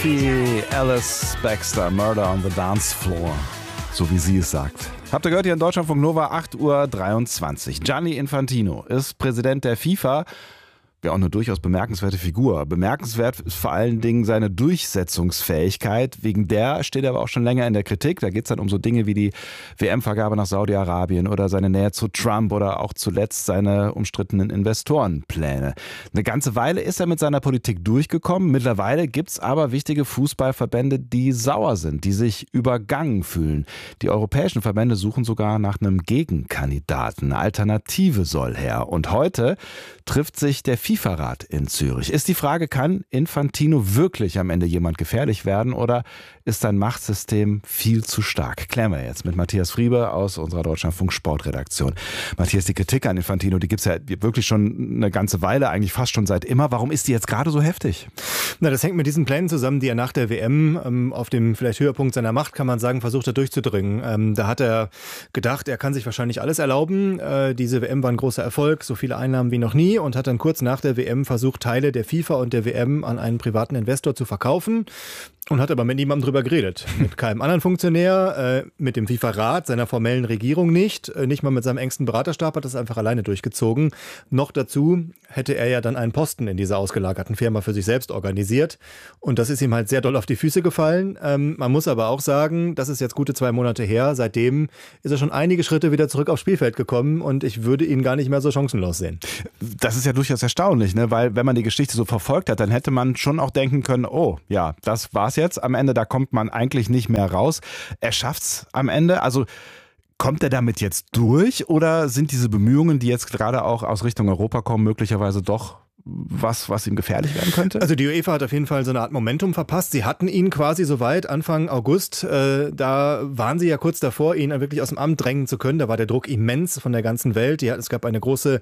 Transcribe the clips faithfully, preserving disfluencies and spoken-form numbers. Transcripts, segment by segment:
Sophie Alice Baxter, Murder on the Dance Floor, so wie sie es sagt. Habt ihr gehört, hier in Deutschlandfunk Nova, acht Uhr dreiundzwanzig. Gianni Infantino ist Präsident der FIFA. Wäre auch eine durchaus bemerkenswerte Figur. Bemerkenswert ist vor allen Dingen seine Durchsetzungsfähigkeit. Wegen der steht er aber auch schon länger in der Kritik. Da geht es dann um so Dinge wie die W M-Vergabe nach Saudi-Arabien oder seine Nähe zu Trump oder auch zuletzt seine umstrittenen Investorenpläne. Eine ganze Weile ist er mit seiner Politik durchgekommen. Mittlerweile gibt es aber wichtige Fußballverbände, die sauer sind, die sich übergangen fühlen. Die europäischen Verbände suchen sogar nach einem Gegenkandidaten. Eine Alternative soll her. Und heute trifft sich der FIFA-Rat in Zürich. Ist die Frage, kann Infantino wirklich am Ende jemand gefährlich werden oder ist sein Machtsystem viel zu stark? Klären wir jetzt mit Matthias Friebe aus unserer Deutschlandfunk-Sportredaktion. Matthias, die Kritik an Infantino, die gibt es ja wirklich schon eine ganze Weile, eigentlich fast schon seit immer. Warum ist die jetzt gerade so heftig? Na, das hängt mit diesen Plänen zusammen, die er nach der W M ähm, auf dem vielleicht Höhepunkt seiner Macht, kann man sagen, versucht hat durchzudringen. Ähm, da hat er gedacht, er kann sich wahrscheinlich alles erlauben. Äh, diese W M war ein großer Erfolg, so viele Einnahmen wie noch nie und hat dann kurz nach der W M versucht, Teile der FIFA und der W M an einen privaten Investor zu verkaufen. Und hat aber mit niemandem drüber geredet. Mit keinem anderen Funktionär, äh, mit dem FIFA-Rat, seiner formellen Regierung nicht. Äh, nicht mal mit seinem engsten Beraterstab hat das einfach alleine durchgezogen. Noch dazu hätte er ja dann einen Posten in dieser ausgelagerten Firma für sich selbst organisiert. Und das ist ihm halt sehr doll auf die Füße gefallen. Ähm, man muss aber auch sagen, das ist jetzt gute zwei Monate her. Seitdem ist er schon einige Schritte wieder zurück aufs Spielfeld gekommen. Und ich würde ihn gar nicht mehr so chancenlos sehen. Das ist ja durchaus erstaunlich, ne? Weil wenn man die Geschichte so verfolgt hat, dann hätte man schon auch denken können, oh ja, das war's jetzt am Ende, da kommt man eigentlich nicht mehr raus. Er schafft's am Ende, also kommt er damit jetzt durch oder sind diese Bemühungen, die jetzt gerade auch aus Richtung Europa kommen, möglicherweise doch was, was ihm gefährlich werden könnte? Also die UEFA hat auf jeden Fall so eine Art Momentum verpasst. Sie hatten ihn quasi soweit Anfang August. Äh, da waren sie ja kurz davor, ihn wirklich aus dem Amt drängen zu können. Da war der Druck immens von der ganzen Welt. Die, es gab eine große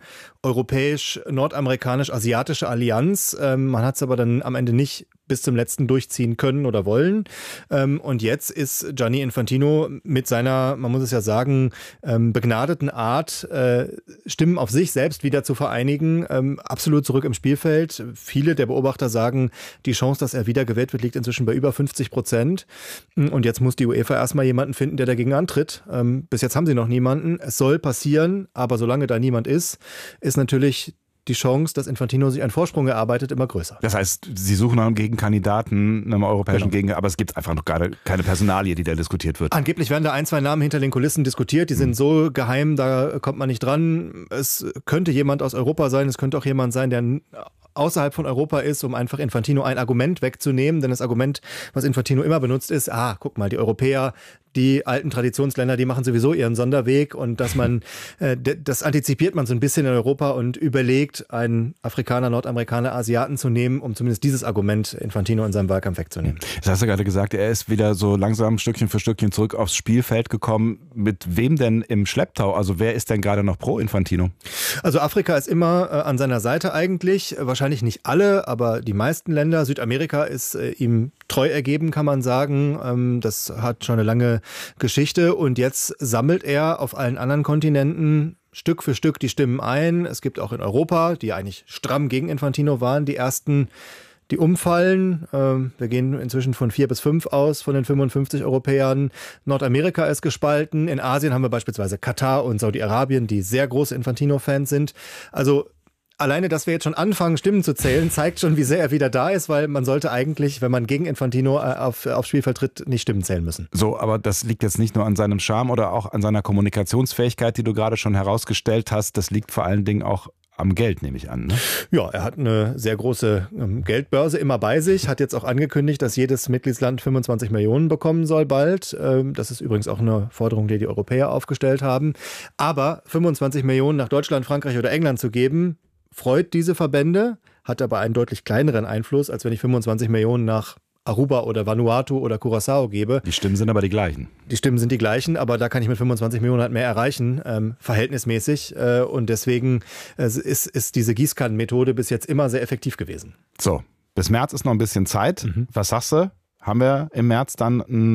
europäisch-nordamerikanisch-asiatische Allianz. Ähm, man hat es aber dann am Ende nicht bis zum letzten durchziehen können oder wollen. Ähm, und jetzt ist Gianni Infantino mit seiner, man muss es ja sagen, ähm, begnadeten Art, äh, Stimmen auf sich selbst wieder zu vereinigen, ähm, absolut zurück im Spielfeld. Viele der Beobachter sagen, die Chance, dass er wieder gewählt wird, liegt inzwischen bei über fünfzig Prozent. Und jetzt muss die UEFA erstmal jemanden finden, der dagegen antritt. Ähm, bis jetzt haben sie noch niemanden. Es soll passieren, aber solange da niemand ist, ist natürlich die Chance, dass Infantino sich einen Vorsprung erarbeitet, immer größer. Das heißt, Sie suchen nach einem Gegenkandidaten, einem europäischen genau. Gegenkandidaten, aber es gibt einfach noch gerade keine Personalie, die da diskutiert wird. Angeblich werden da ein, zwei Namen hinter den Kulissen diskutiert, die sind so geheim, da kommt man nicht dran. Es könnte jemand aus Europa sein, es könnte auch jemand sein, der außerhalb von Europa ist, um einfach Infantino ein Argument wegzunehmen. Denn das Argument, was Infantino immer benutzt, ist, ah, guck mal, die Europäer, die alten Traditionsländer, die machen sowieso ihren Sonderweg und dass man, äh, das antizipiert man so ein bisschen in Europa und überlegt, einen Afrikaner, Nordamerikaner, Asiaten zu nehmen, um zumindest dieses Argument Infantino in seinem Wahlkampf wegzunehmen. Das hast du gerade gesagt, er ist wieder so langsam Stückchen für Stückchen zurück aufs Spielfeld gekommen. Mit wem denn im Schlepptau? Also wer ist denn gerade noch pro Infantino? Also Afrika ist immer äh, an seiner Seite eigentlich, wahrscheinlich nicht alle, aber die meisten Länder. Südamerika ist äh, ihm treu ergeben, kann man sagen. Ähm, das hat schon eine lange Geschichte und jetzt sammelt er auf allen anderen Kontinenten Stück für Stück die Stimmen ein. Es gibt auch in Europa, die eigentlich stramm gegen Infantino waren, die ersten, die umfallen. Wir gehen inzwischen von vier bis fünf aus von den fünfundfünfzig Europäern. Nordamerika ist gespalten. In Asien haben wir beispielsweise Katar und Saudi-Arabien, die sehr große Infantino-Fans sind. Also alleine, dass wir jetzt schon anfangen, Stimmen zu zählen, zeigt schon, wie sehr er wieder da ist, weil man sollte eigentlich, wenn man gegen Infantino auf, aufs Spielfeld tritt, nicht Stimmen zählen müssen. So, aber das liegt jetzt nicht nur an seinem Charme oder auch an seiner Kommunikationsfähigkeit, die du gerade schon herausgestellt hast. Das liegt vor allen Dingen auch am Geld, nehme ich an. Ne? Ja, er hat eine sehr große ähm, Geldbörse immer bei sich, hat jetzt auch angekündigt, dass jedes Mitgliedsland fünfundzwanzig Millionen bekommen soll bald. Ähm, das ist übrigens auch eine Forderung, die die Europäer aufgestellt haben. Aber fünfundzwanzig Millionen nach Deutschland, Frankreich oder England zu geben, freut diese Verbände, hat aber einen deutlich kleineren Einfluss, als wenn ich fünfundzwanzig Millionen nach Aruba oder Vanuatu oder Curaçao gebe. Die Stimmen sind aber die gleichen. Die Stimmen sind die gleichen, aber da kann ich mit fünfundzwanzig Millionen halt mehr erreichen, ähm, verhältnismäßig. Äh, und deswegen äh, ist, ist diese Gießkannenmethode bis jetzt immer sehr effektiv gewesen. So, bis März ist noch ein bisschen Zeit. Mhm. Was sagst du? Haben wir im März dann ein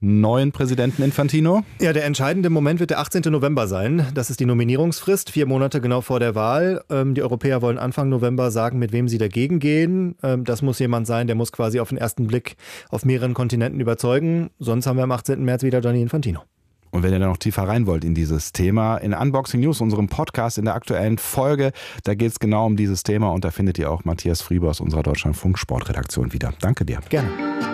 neuen Präsidenten Infantino? Ja, der entscheidende Moment wird der achtzehnten November sein. Das ist die Nominierungsfrist, vier Monate genau vor der Wahl. Die Europäer wollen Anfang November sagen, mit wem sie dagegen gehen. Das muss jemand sein, der muss quasi auf den ersten Blick auf mehreren Kontinenten überzeugen. Sonst haben wir am achtzehnten März wieder Gianni Infantino. Und wenn ihr da noch tiefer rein wollt in dieses Thema, in Unboxing News, unserem Podcast in der aktuellen Folge, da geht es genau um dieses Thema und da findet ihr auch Matthias Frieber aus unserer Deutschlandfunk Sportredaktion wieder. Danke dir. Gerne.